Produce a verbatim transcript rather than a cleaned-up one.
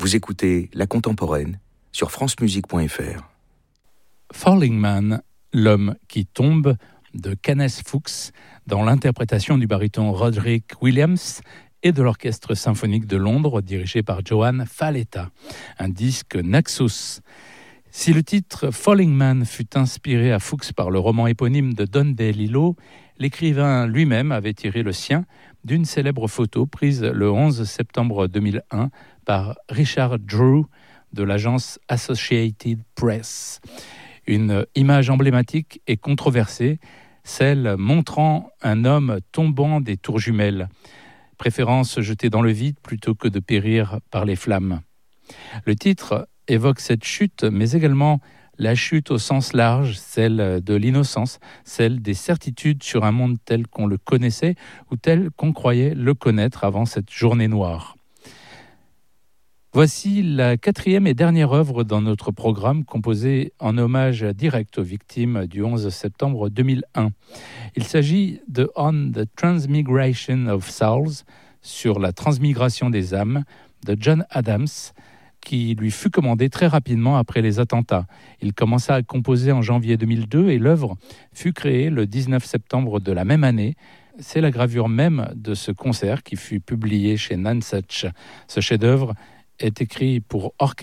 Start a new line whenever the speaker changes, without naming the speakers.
Vous écoutez La Contemporaine sur france musique point f r.
Falling Man, l'homme qui tombe, de Kenneth Fuchs, dans l'interprétation du baryton Roderick Williams et de l'Orchestre symphonique de Londres, dirigé par Johan Falletta, un disque Naxos. Si le titre Falling Man fut inspiré à Fuchs par le roman éponyme de Don DeLillo, l'écrivain lui-même avait tiré le sien d'une célèbre photo prise le onze septembre deux mille un par Richard Drew de l'agence Associated Press. Une image emblématique et controversée, celle montrant un homme tombant des tours jumelles, préférant se jeter dans le vide plutôt que de périr par les flammes. Le titre évoque cette chute, mais également la chute au sens large, celle de l'innocence, celle des certitudes sur un monde tel qu'on le connaissait ou tel qu'on croyait le connaître avant cette journée noire. Voici la quatrième et dernière œuvre dans notre programme composée en hommage direct aux victimes du onze septembre deux mille un. Il s'agit de On the Transmigration of Souls, sur la transmigration des âmes, de John Adams, qui lui fut commandé très rapidement après les attentats. Il commença à composer en janvier deux mille deux et l'œuvre fut créée le dix-neuf septembre de la même année. C'est la gravure même de ce concert qui fut publié chez Nonesuch. Ce chef-d'œuvre est écrit pour orchestre